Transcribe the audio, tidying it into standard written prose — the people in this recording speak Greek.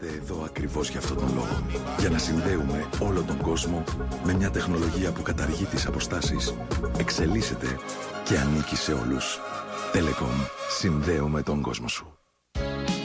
Είμαστε εδώ ακριβώς για αυτόν τον λόγο. Για να συνδέουμε όλο τον κόσμο με μια τεχνολογία που καταργεί τις αποστάσεις, εξελίσσεται και ανήκει σε όλους. Telecom. Συνδέουμε τον κόσμο σου.